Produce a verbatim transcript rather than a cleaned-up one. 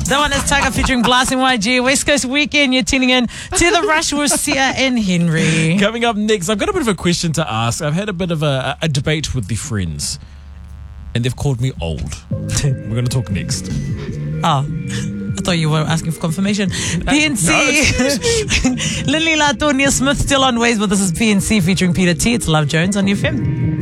That one is Tiger featuring Blast and Y G. West Coast Weekend. You're tuning in to the Rush with Sia and Henry. Coming up next, I've got a bit of a question to ask. I've had a bit of a, a debate with the friends, and they've called me old. We're going to talk next. Oh, I thought you were asking for confirmation. P N C. No, Lily Latonia Smith still on ways, but this is P N C featuring Peter T. It's Love Jones on F M.